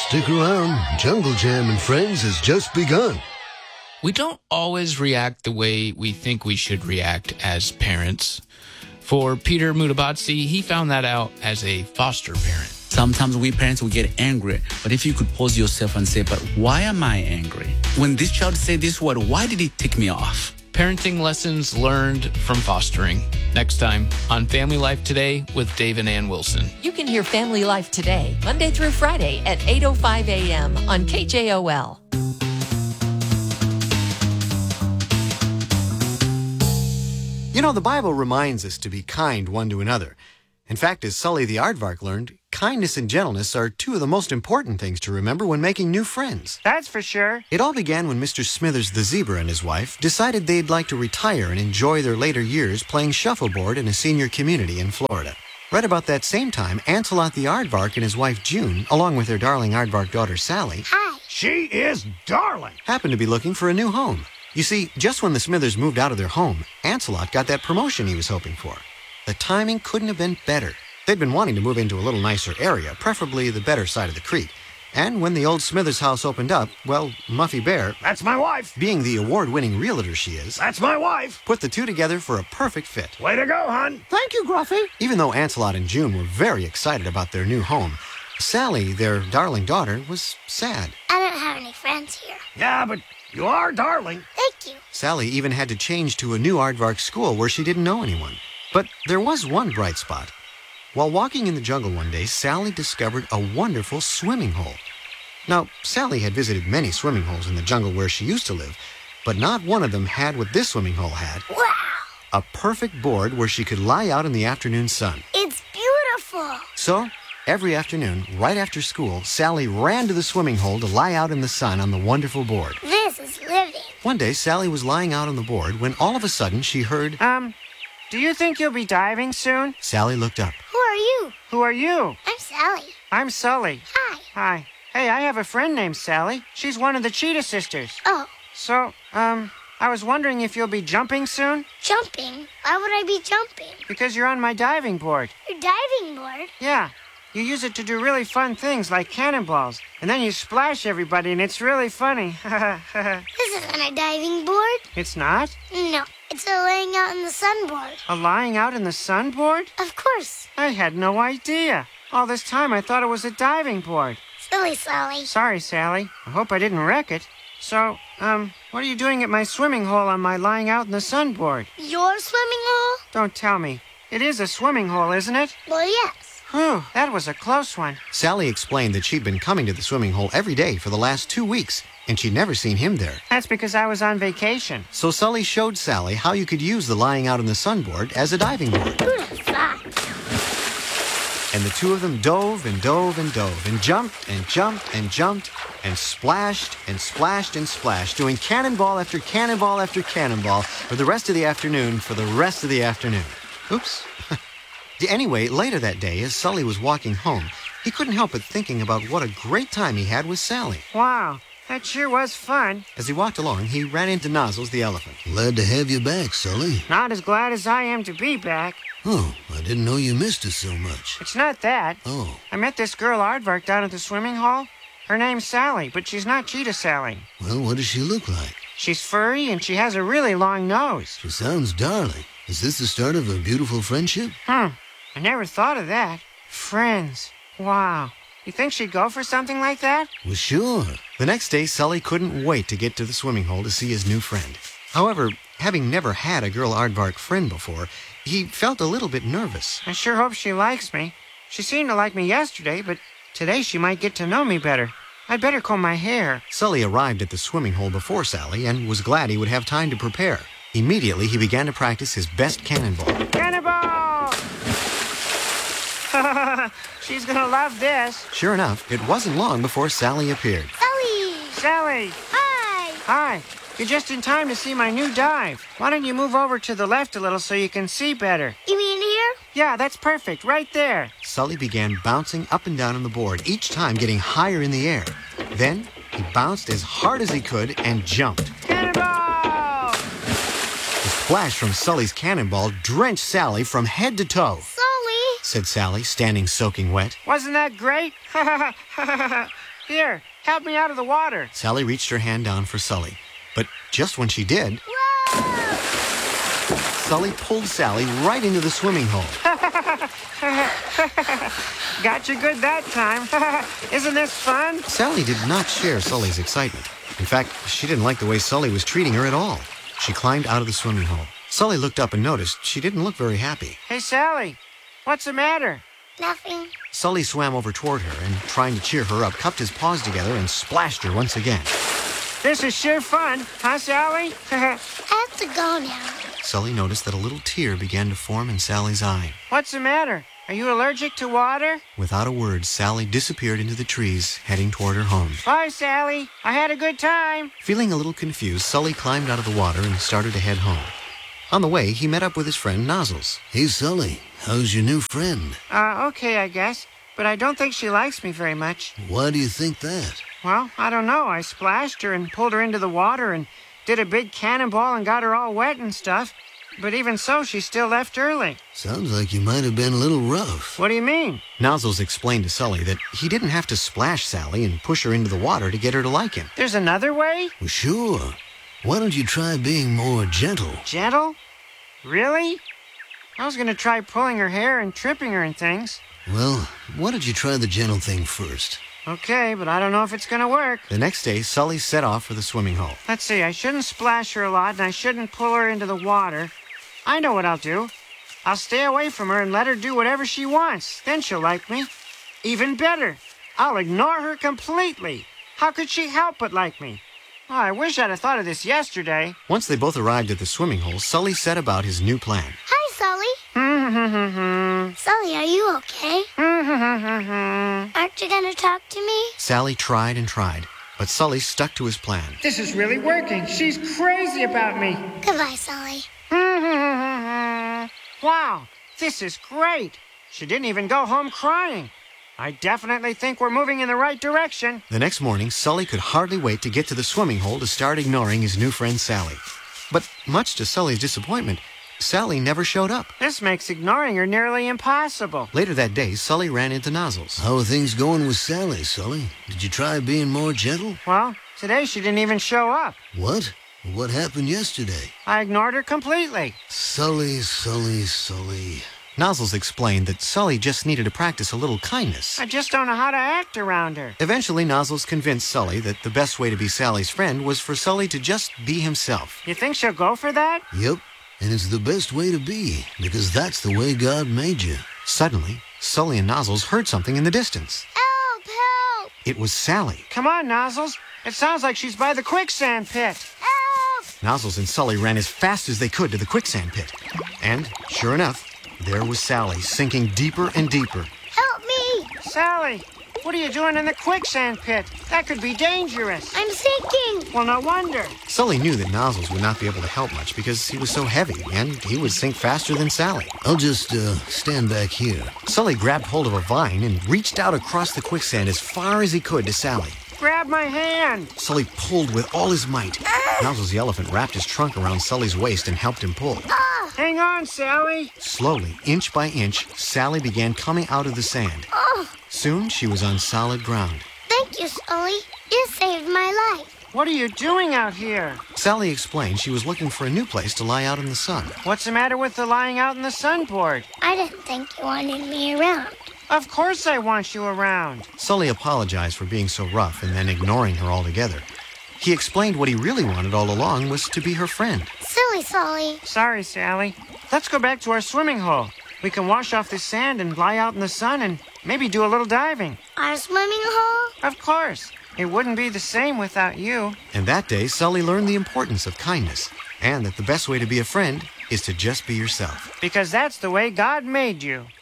Stick around. Jungle Jam and Friends has just begun. We don't always react the way we think we should react as parents. For Peter Mutabatsi, he found that out as a foster parent. Sometimes we parents will get angry, but if you could pause yourself and say, but why am I angry? When this child said this word, why did it tick me off? Parenting lessons learned from fostering. Next time on Family Life Today with Dave and Ann Wilson. You can hear Family Life Today, Monday through Friday at 8:05 a.m. on KJOL. You know, the Bible reminds us to be kind one to another. In fact, as Sully the Aardvark learned, kindness and gentleness are two of the most important things to remember when making new friends. That's for sure. It all began when Mr. Smithers the zebra and his wife decided they'd like to retire and enjoy their later years playing shuffleboard in a senior community in Florida. Right about that same time, Ancelot the Aardvark and his wife June, along with their darling aardvark daughter Sally, Hi. She is darling. happened to be looking for a new home. You see, just when the Smithers moved out of their home, Ancelot got that promotion he was hoping for. The timing couldn't have been better. They'd been wanting to move into a little nicer area, preferably the better side of the creek. And when the old Smithers house opened up, well, Muffy Bear, That's my wife. being the award-winning realtor she is, That's my wife. put the two together for a perfect fit. Way to go, hon. Thank you, Gruffy. Even though Ancelot and June were very excited about their new home, Sally, their darling daughter, was sad. I don't have any friends here. Yeah, but you are darling. Thank you. Sally even had to change to a new aardvark school where she didn't know anyone. But there was one bright spot. While walking in the jungle one day, Sally discovered a wonderful swimming hole. Now, Sally had visited many swimming holes in the jungle where she used to live, but not one of them had what this swimming hole had. Wow. A perfect board where she could lie out in the afternoon sun. It's beautiful. So, every afternoon, right after school, Sally ran to the swimming hole to lie out in the sun on the wonderful board. This is living. One day, Sally was lying out on the board when all of a sudden she heard... Do you think you'll be diving soon? Sally looked up. Who are you? Who are you? I'm Sally. I'm Sully. Hi. Hi. Hey, I have a friend named Sally. She's one of the Cheetah Sisters. Oh, So, I was wondering if you'll be jumping soon? jumping. Why would I be jumping? Because you're on my diving board. Your diving board? Yeah. You use it to do really fun things like cannonballs. And then you splash everybody, and it's really funny. This isn't a diving board. It's not? No, it's a laying out in the sun board. A lying out in the sun board? Of course. I had no idea. All this time I thought it was a diving board. Silly Sally. Sorry, Sally. I hope I didn't wreck it. So, what are you doing at my swimming hole on my lying out in the sun board? Your swimming hole? Don't tell me. It is a swimming hole, isn't it? Well, yes. Whew, that was a close one. Sally explained that she'd been coming to the swimming hole every day for the last 2 weeks, and she'd never seen him there. That's because I was on vacation. So Sully showed Sally how you could use the lying out in the sun board as a diving board. Who'd have thought? And the two of them dove and dove and dove and jumped and jumped and jumped and splashed and splashed and splashed, doing cannonball after cannonball after cannonball for the rest of the afternoon for the rest of the afternoon. Oops. Anyway, later that day, as Sully was walking home, he couldn't help but thinking about what a great time he had with Sally. Wow, that sure was fun. As he walked along, he ran into Nozzles the elephant. Glad to have you back, Sully. Not as glad as I am to be back. Oh, I didn't know you missed us so much. It's not that. Oh, I met this girl Aardvark down at the swimming hole. Her name's Sally, but she's not Cheetah Sally. well, what does she look like? She's furry and she has a really long nose. She sounds darling. Is this the start of a beautiful friendship? I never thought of that. Friends. Wow. You think she'd go for something like that? Well, sure. The next day, Sully couldn't wait to get to the swimming hole to see his new friend. However, having never had a girl aardvark friend before, he felt a little bit nervous. I sure hope she likes me. She seemed to like me yesterday, but today she might get to know me better. I'd better comb my hair. Sully arrived at the swimming hole before Sally and was glad he would have time to prepare. Immediately, he began to practice his best cannonball. Cannonball! She's gonna love this. Sure enough, it wasn't long before Sally appeared. Sally. Sally! Hi. Hi. You're just in time to see my new dive. Why don't you move over to the left a little so you can see better? You mean here? Yeah, that's perfect. Right there. Sully began bouncing up and down on the board, each time getting higher in the air. Then, he bounced as hard as he could and jumped. Cannonball! The splash from Sully's cannonball drenched Sally from head to toe, Sully. said Sally, standing soaking wet. Wasn't that great? Here, help me out of the water. Sally reached her hand down for Sully. But just when she did, Whoa! Sully pulled Sally right into the swimming hole. Got you good that time. Isn't this fun? Sally did not share Sully's excitement. In fact, she didn't like the way Sully was treating her at all. She climbed out of the swimming hole. Sully looked up and noticed she didn't look very happy. Hey, Sally, what's the matter? Nothing. Sully swam over toward her and, trying to cheer her up, cupped his paws together and splashed her once again. This is sure fun, huh, Sally? I have to go now. Sully noticed that a little tear began to form in Sally's eye. What's the matter? Are you allergic to water? Without a word, Sally disappeared into the trees, heading toward her home. Bye, Sally. I had a good time. Feeling a little confused, Sully climbed out of the water and started to head home. On the way, he met up with his friend Nozzles. Hey, Sully, how's your new friend? Okay, I guess. But I don't think she likes me very much. Why do you think that? Well, I don't know. I splashed her and pulled her into the water and did a big cannonball and got her all wet and stuff. But even so, she still left early. Sounds like you might have been a little rough. What do you mean? Nozzles explained to Sully that he didn't have to splash Sally and push her into the water to get her to like him. There's another way? Well, sure. Why don't you try being more gentle? Gentle? Really? I was going to try pulling her hair and tripping her and things. Well, why don't you try the gentle thing first? Okay, but I don't know if it's going to work. The next day, Sully set off for the swimming hole. Let's see, I shouldn't splash her a lot and I shouldn't pull her into the water. I know what I'll do. I'll stay away from her and let her do whatever she wants. Then she'll like me. Even better, I'll ignore her completely. How could she help but like me? Oh, I wish I'd have thought of this yesterday. Once they both arrived at the swimming hole, Sully set about his new plan. Hi, Sully. Sully, are you okay? Aren't you gonna talk to me? Sally tried and tried, but Sully stuck to his plan. This is really working. She's crazy about me. Goodbye, Sully. Wow, this is great. She didn't even go home crying. I definitely think we're moving in the right direction. The next morning, Sully could hardly wait to get to the swimming hole to start ignoring his new friend Sally. But much to Sully's disappointment, Sally never showed up. This makes ignoring her nearly impossible. Later that day, Sully ran into Nozzles. How are things going with Sally, Sully? Did you try being more gentle? Well, today she didn't even show up. What? What happened yesterday? I ignored her completely. Sully, Sully, Sully. Nozzles explained that Sully just needed to practice a little kindness. I just don't know how to act around her. Eventually, Nozzles convinced Sully that the best way to be Sally's friend was for Sully to just be himself. You think she'll go for that? Yep, and it's the best way to be, because that's the way God made you. Suddenly, Sully and Nozzles heard something in the distance. Help! Help! It was Sally. Come on, Nozzles. It sounds like she's by the quicksand pit. Help! Nozzles and Sully ran as fast as they could to the quicksand pit. And, sure enough, there was Sally, sinking deeper and deeper. Help me! Sally, what are you doing in the quicksand pit? That could be dangerous. I'm sinking! Well, no wonder. Sully knew that Nozzles would not be able to help much because he was so heavy, and he would sink faster than Sally. I'll just stand back here. Sully grabbed hold of a vine and reached out across the quicksand as far as he could to Sally. Grab my hand. Sully pulled with all his might. Nozzles the elephant wrapped his trunk around Sully's waist and helped him pull. Hang on, Sally. Slowly, inch by inch, Sally began coming out of the sand. Soon, she was on solid ground. Thank you, Sully. You saved my life. What are you doing out here? Sally explained she was looking for a new place to lie out in the sun. What's the matter with the lying out in the sun board? I didn't think you wanted me around. Of course I want you around. Sully apologized for being so rough and then ignoring her altogether. He explained what he really wanted all along was to be her friend. Silly Sully. Sorry, Sally. Let's go back to our swimming hole. We can wash off the sand and lie out in the sun and maybe do a little diving. Our swimming hole? Of course. It wouldn't be the same without you. And that day, Sully learned the importance of kindness and that the best way to be a friend is to just be yourself. Because that's the way God made you.